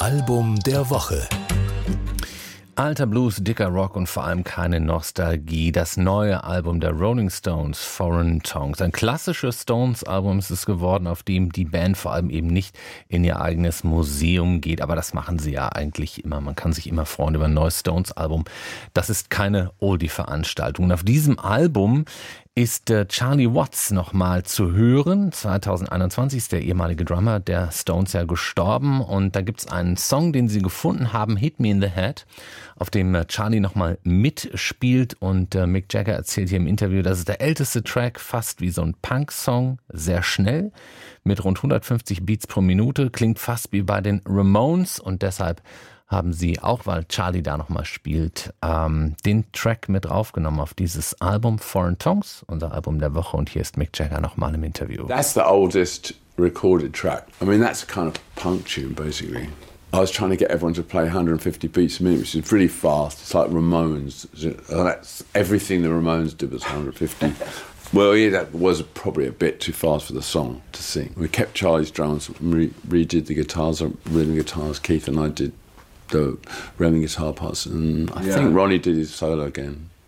Album der Woche. Alter Blues, dicker Rock und vor allem keine Nostalgie. Das neue Album der Rolling Stones, Foreign Tongues. Ein klassisches Stones-Album ist es geworden, auf dem die Band vor allem eben nicht in ihr eigenes Museum geht. Aber das machen sie ja eigentlich immer. Man kann sich immer freuen über ein neues Stones-Album. Das ist keine Oldie-Veranstaltung. Und auf diesem Album ist Charlie Watts nochmal zu hören. 2021 ist der ehemalige Drummer der Stones ja gestorben und da gibt's einen Song, den sie gefunden haben, Hit Me in the Head, auf dem Charlie nochmal mitspielt und Mick Jagger erzählt hier im Interview, das ist der älteste Track, fast wie so ein Punk-Song, sehr schnell, mit rund 150 Beats pro Minute, klingt fast wie bei den Ramones und deshalb haben sie, auch weil Charlie da nochmal spielt, den Track mit draufgenommen auf dieses Album Foreign Tongues, unser Album der Woche. Und hier ist Mick Jagger nochmal im Interview. That's the oldest recorded track. I mean, that's a kind of punk tune, basically. I was trying to get everyone to play 150 beats a minute, which is really fast. It's like Ramones. That's everything the Ramones did was 150. Well, yeah, that was probably a bit too fast for the song to sing. We kept Charlie's drums, redid the guitars, rhythm guitars. Keith and I did the rhythm guitar parts, and I think Ronnie did his solo again.